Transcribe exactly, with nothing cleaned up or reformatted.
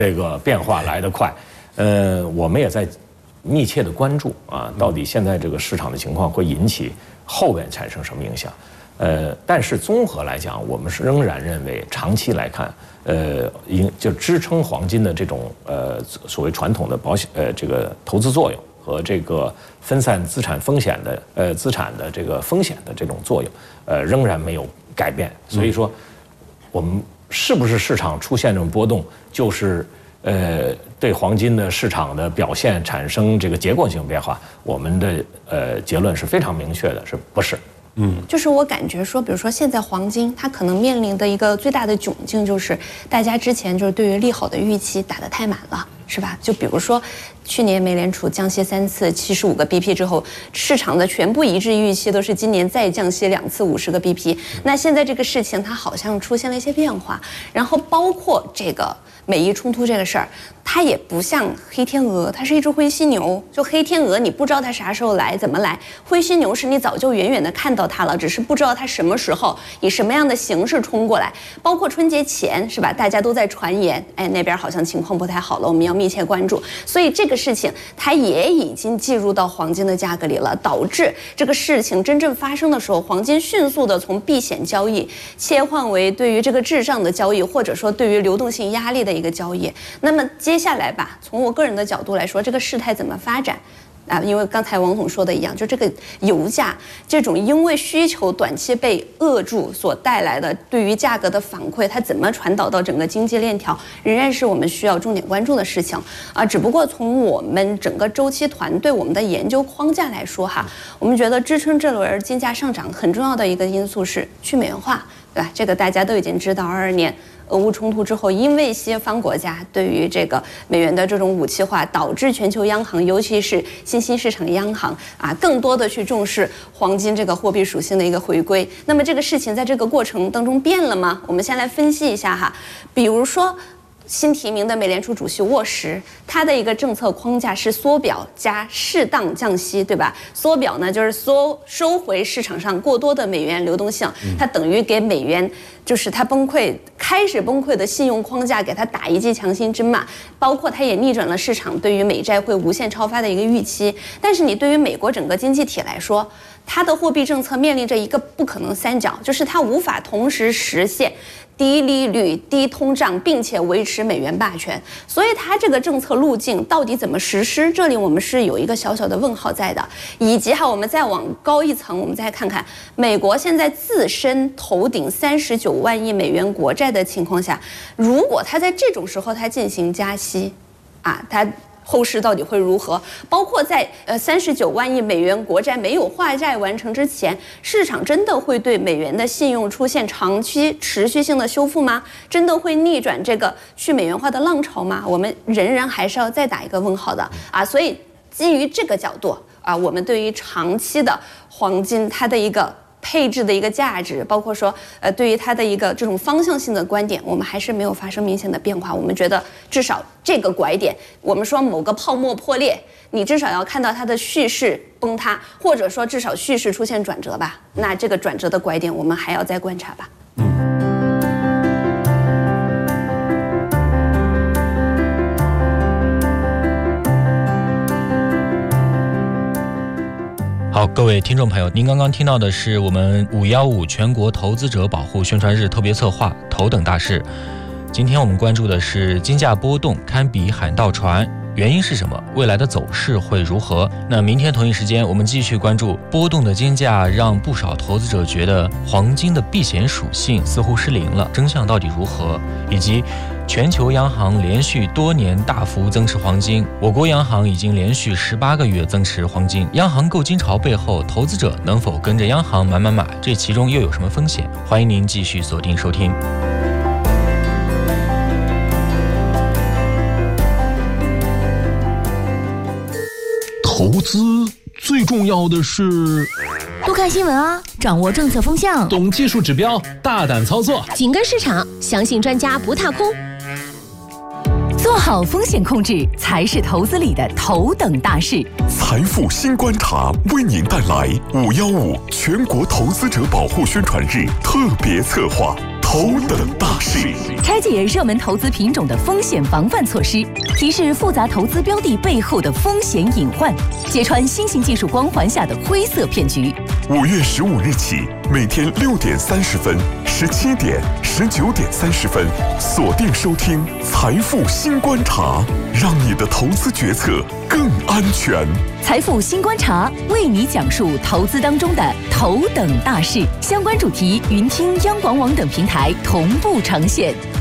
这个变化来得快。呃，我们也在密切的关注啊，到底现在这个市场的情况会引起后边产生什么影响？呃，但是综合来讲，我们是仍然认为长期来看，呃，应就支撑黄金的这种呃所谓传统的保险呃这个投资作用和这个分散资产风险的呃资产的这个风险的这种作用，呃，仍然没有改变。所以说，我们是不是市场出现这种波动，就是呃对黄金的市场的表现产生这个结构性变化？我们的呃结论是非常明确的，是不是？ 嗯，就是我感觉说，比如说现在黄金它可能面临的一个最大的窘境，就是大家之前就是对于利好的预期打得太满了，是吧？就比如说去年美联储降息三次七十五个 B P 之后，市场的全部一致预期都是今年再降息两次五十个 B P。那现在这个事情它好像出现了一些变化，然后包括这个美伊冲突这个事儿，它也不像黑天鹅，它是一只灰犀牛。就黑天鹅，你不知道它啥时候来，怎么来；灰犀牛是你早就远远的看到它了，只是不知道它什么时候以什么样的形式冲过来。包括春节前，是吧？大家都在传言，哎，那边好像情况不太好了，我们要密切关注。所以这个事情它也已经计入到黄金的价格里了，导致这个事情真正发生的时候，黄金迅速的从避险交易切换为对于这个至上的交易，或者说对于流动性压力的一个交易。那么接下来吧，从我个人的角度来说，这个事态怎么发展啊？因为刚才王总说的一样，就这个油价这种因为需求短期被扼住所带来的对于价格的反馈，它怎么传导到整个经济链条，仍然是我们需要重点关注的事情啊。只不过从我们整个周期团队我们的研究框架来说哈，我们觉得支撑这轮金价上涨很重要的一个因素是去美元化，对吧？这个大家都已经知道，二二年俄乌冲突之后，因为西方国家对于这个美元的这种武器化，导致全球央行，尤其是新兴市场央行啊，更多的去重视黄金这个货币属性的一个回归。那么这个事情在这个过程当中变了吗？我们先来分析一下哈，比如说新提名的美联储主席沃什，他的一个政策框架是缩表加适当降息，对吧？缩表呢就是缩收回市场上过多的美元流动性，它等于给美元就是它崩溃开始崩溃的信用框架给它打一剂强心针嘛。包括它也逆转了市场对于美债会无限超发的一个预期。但是你对于美国整个经济体来说，它的货币政策面临着一个不可能三角，就是它无法同时实现低利率、低通胀，并且维持美元霸权。所以它这个政策路径到底怎么实施，这里我们是有一个小小的问号在的。以及哈，我们再往高一层，我们再看看美国现在自身头顶三十九万亿美元国债的情况下，如果它在这种时候它进行加息，啊，它后市到底会如何？包括在呃三十九万亿美元国债没有化债完成之前，市场真的会对美元的信用出现长期持续性的修复吗？真的会逆转这个去美元化的浪潮吗？我们仍然还是要再打一个问号的啊！所以基于这个角度啊，我们对于长期的黄金它的一个配置的一个价值，包括说呃对于它的一个这种方向性的观点，我们还是没有发生明显的变化。我们觉得至少这个拐点，我们说某个泡沫破裂，你至少要看到它的叙事崩塌，或者说至少叙事出现转折吧。那这个转折的拐点，我们还要再观察吧。 好，各位听众朋友，您刚刚听到的是我们五一五全国投资者保护宣传日特别策划头等大事。今天我们关注的是金价波动堪比海盗船，原因是什么？未来的走势会如何？那明天同一时间，我们继续关注波动的金价让不少投资者觉得黄金的避险属性似乎失灵了，真相到底如何？以及全球央行连续多年大幅增持黄金，我国央行已经连续十八个月增持黄金。央行购金潮背后，投资者能否跟着央行买买买？这其中又有什么风险？欢迎您继续锁定收听。 投资最重要的是多看新闻啊，掌握政策风向， 懂技术指标，大胆操作， 紧跟市场，相信专家不踏空。做好风险控制才是投资里的头等大事。 财富新观察为您带来五一五全国投资者保护宣传日特别策划头等大事， 拆解热门投资品种的风险防范措施，提示复杂投资标的背后的风险隐患，揭穿新型技术光环下的灰色骗局。 五月十五日起，每天六点三十分、十七点、十九点三十分，锁定收听《财富新观察》，让你的投资决策更安全。 财富新观察为你讲述投资当中的头等大事，相关主题云听央广网等平台同步呈现。